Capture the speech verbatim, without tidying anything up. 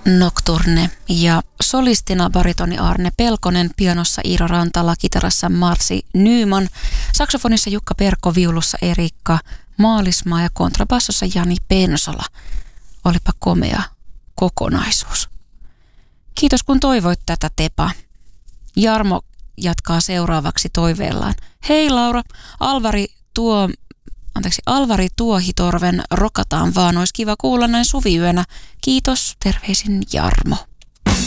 Nocturne ja solistina baritoni Arne Pelkonen, pianossa Iiro Rantala, kitarassa Marci Nyman, saksofonissa Jukka Perkko, viulussa Erikka Maalismaa ja kontrabassossa Jani Pensola. Olipa komea kokonaisuus. Kiitos kun toivoit tätä, Tepa. Jarmo jatkaa seuraavaksi toiveellaan. Hei Laura, Alvari tuo... Anteeksi, Alvari Tuohitorven Rokataan vaan, olisi kiva kuulla näin suviyönä. Kiitos, terveisin Jarmo.